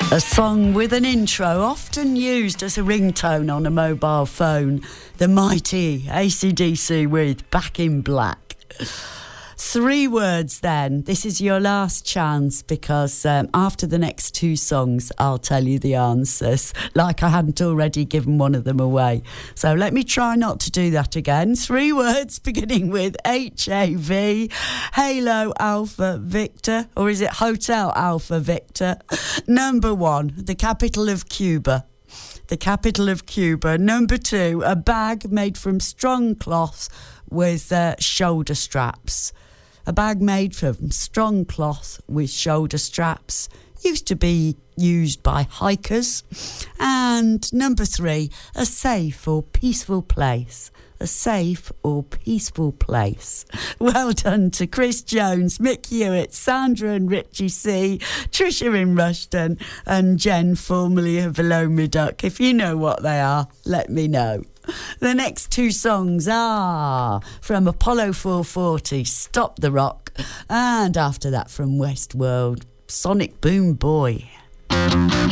A song with an intro often used as a ringtone on a mobile phone. The mighty AC/DC with Back in Black. 3 words then. This is your last chance because after the next 2 songs, I'll tell you the answers, like I hadn't already given one of them away. So let me try not to do that again. 3 words beginning with HAV, Halo Alpha Victor, or is it Hotel Alpha Victor? Number 1, the capital of Cuba. The capital of Cuba. Number 2, a bag made from strong cloth with shoulder straps. A bag made from strong cloth with shoulder straps. Used to be used by hikers. And number 3, a safe or peaceful place. A safe or peaceful place. Well done to Chris Jones, Mick Hewitt, Sandra and Richie C, Trisha in Rushton and Jen, formerly of Below Duck. If you know what they are, let me know. The next 2 songs are from Apollo 440, Stop the Rock, and after that from Westworld, Sonic Boom Boy.